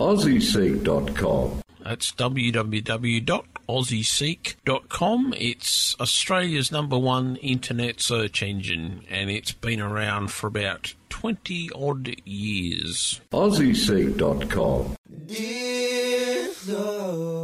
AussieSeek.com. That's www.aussieseek.com. It's Australia's #1 internet search engine, and it's been around for about 20-odd years. AussieSeek.com. Dear Lord.